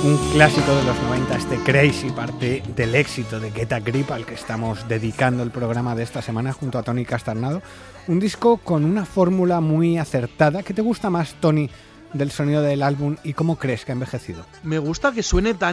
Un clásico de los 90, este Crazy, parte del éxito de Get a Grip, al que estamos dedicando el programa de esta semana junto a Tony Castarnado. Un disco con una fórmula muy acertada. ¿Qué te gusta más, Tony, del sonido del álbum y cómo crees que ha envejecido? Me gusta que suene tan